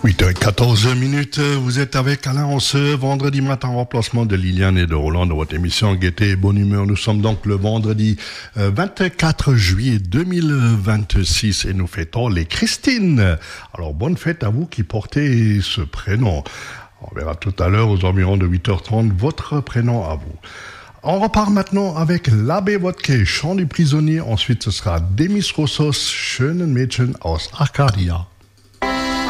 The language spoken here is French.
8h14, vous êtes avec Alain en ce vendredi matin en remplacement de Liliane et de Roland dans votre émission Gaieté et Bonne Humeur. Nous sommes donc le vendredi 24 juillet 2026 et nous fêtons les Christines. Alors bonne fête à vous qui portez ce prénom. On verra tout à l'heure aux environs de 8h30 votre prénom à vous. On repart maintenant avec l'abbé Wodke, chant du prisonnier. Ensuite ce sera Demis Roussos, Schönen Mädchen aus Arcadia.